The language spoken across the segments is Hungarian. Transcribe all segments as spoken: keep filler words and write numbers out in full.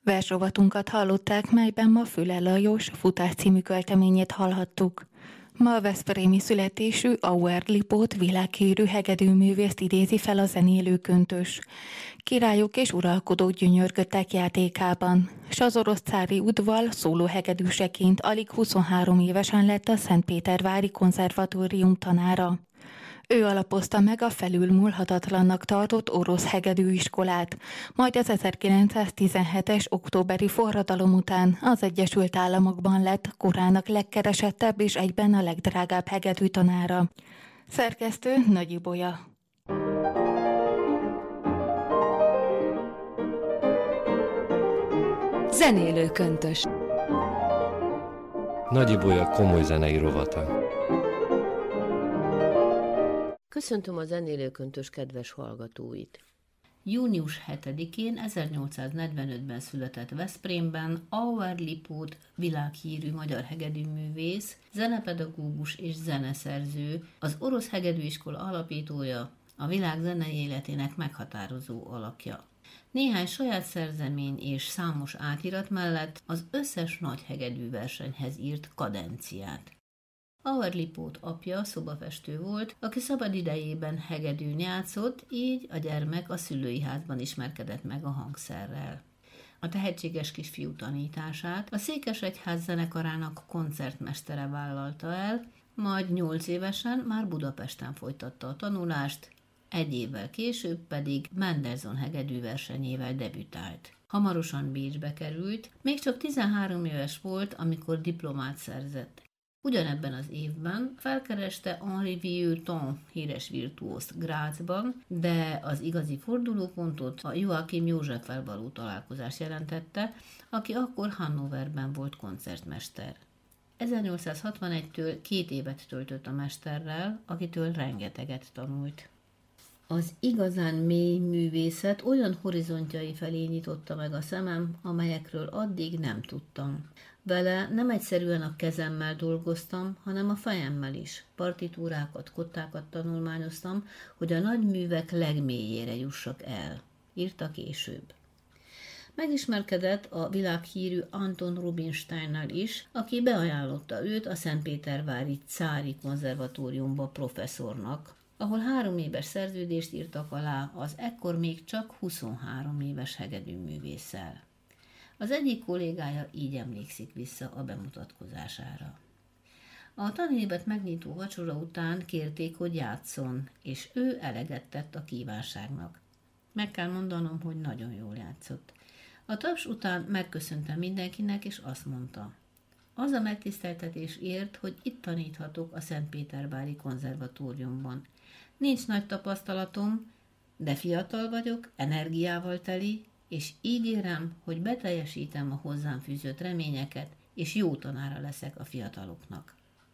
Versrovatunkat hallották, melyben ma Füle Lajos Futás című költeményét hallhattuk. Ma a veszprémi születésű Auer Lipót világhírű hegedűművészt idézi fel a zenélő köntös. Királyok és uralkodók gyönyörködtek játékában, s az orosz cári udvar szólóhegedűseként alig huszonhárom évesen lett a Szentpétervári konzervatórium tanára. Ő alapozta meg a felülmúlhatatlannak tartott orosz hegedűiskolát, majd az ezerkilencszáztizenhetes októberi forradalom után az Egyesült Államokban lett korának legkeresettebb és egyben a legdrágább hegedű tanára. Szerkesztő Nagy Ibolya. Zenélő köntös. Nagy Ibolya komoly zenei rovata. Köszöntöm a zenélő köntös kedves hallgatóit! június hetedikén ezernyolcszáznegyvenötben született Veszprémben Auer Lipót világhírű magyar hegedűművész, zenepedagógus és zeneszerző, az orosz hegedűiskola alapítója, a világ zenei életének meghatározó alakja. Néhány saját szerzemény és számos átirat mellett az összes nagy hegedűversenyhez írt kadenciát. Auer Lipót apja szobafestő volt, aki szabad idejében hegedűn játszott, így a gyermek a szülői házban ismerkedett meg a hangszerrel. A tehetséges kisfiú tanítását a Székesegyház zenekarának koncertmestere vállalta el, majd nyolc évesen már Budapesten folytatta a tanulást, egy évvel később pedig Mendelssohn hegedűversenyével debütált. Hamarosan Bécsbe került, még csak tizenhárom éves volt, amikor diplomát szerzett. Ugyanebben az évben felkereste Henri Vieuxtemps híres virtuózt Grazban, de az igazi fordulópontot a Joachim Józseffel való találkozás jelentette, aki akkor Hannoverben volt koncertmester. ezernyolcszázhatvanegytől két évet töltött a mesterrel, akitől rengeteget tanult. Az igazán mély művészet olyan horizontjai felé nyitotta meg a szemem, amelyekről addig nem tudtam. Vele nem egyszerűen a kezemmel dolgoztam, hanem a fejemmel is. Partitúrákat, kottákat tanulmányoztam, hogy a nagy művek legmélyére jussak el, írta később. Megismerkedett a világhírű Anton Rubinsteinnal is, aki beajánlotta őt a Szentpétervári Cári Konzervatóriumba professzornak, ahol három éves szerződést írtak alá az ekkor még csak huszonhárom éves hegedűművésszel. Az egyik kollégája így emlékszik vissza a bemutatkozására. A tanévet megnyitó vacsora után kérték, hogy játsszon, és ő eleget tett a kívánságnak. Meg kell mondanom, hogy nagyon jól játszott. A taps után megköszöntem mindenkinek, és azt mondta: az a megtiszteltetés ért, hogy itt taníthatok a Szentpétervári Konzervatóriumban. Nincs nagy tapasztalatom, de fiatal vagyok, energiával teli, és ígérem, hogy beteljesítem a hozzám fűzött reményeket, és jó tanára leszek a fiataloknak.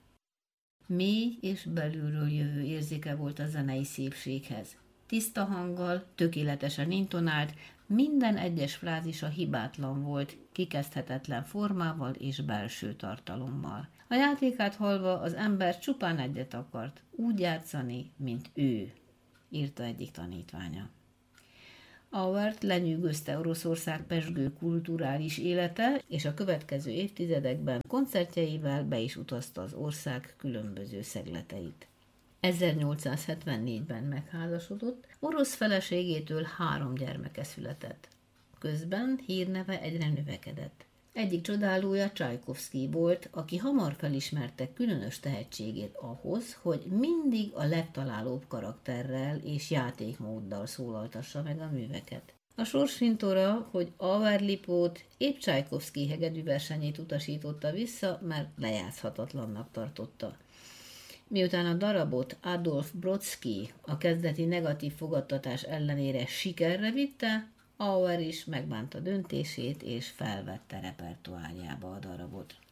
Mély és belülről jövő érzéke volt a zenei szépséghez. Tiszta hanggal, tökéletesen intonált, minden egyes frázisa hibátlan volt, kikezdhetetlen formával és belső tartalommal. A játékát hallva az ember csupán egyet akart, úgy játszani, mint ő, írta egyik tanítványa. Auert lenyűgözte Oroszország pezsgő kulturális élete, és a következő évtizedekben koncertjeivel be is utazta az ország különböző szegleteit. ezernyolcszázhetvennégyben megházasodott, orosz feleségétől három gyermeke született. Közben hírneve egyre növekedett. Egyik csodálója Csajkovszkij volt, aki hamar felismerte különös tehetségét ahhoz, hogy mindig a legtalálóbb karakterrel és játékmóddal szólaltassa meg a műveket. A sorsfintora, hogy Auer Lipót épp Csajkovszkij hegedűversenyét utasította vissza, mert lejátszhatatlannak tartotta. Miután a darabot Adolf Brodsky a kezdeti negatív fogadtatás ellenére sikerre vitte, Auer is megbánta döntését és felvette repertoárjába a darabot.